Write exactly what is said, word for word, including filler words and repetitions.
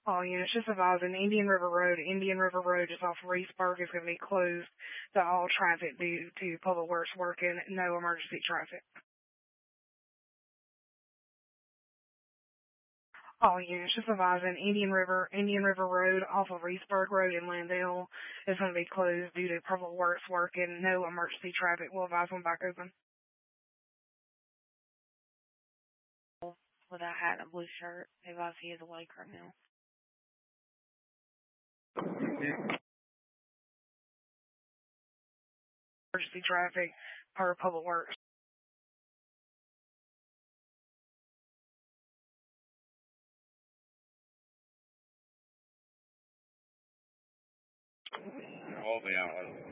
All units just advising Indian River Road. Indian River Road just off Reedsburg is going to be closed to all traffic due to public works work and no emergency traffic. All units just advising Indian River Indian River Road off of Reedsburg Road in Landale is going to be closed due to public works work and no emergency traffic. We'll advise them back open. With a hat and a blue shirt. They advise he is awake right now. Emergency traffic per public works. All the outlets.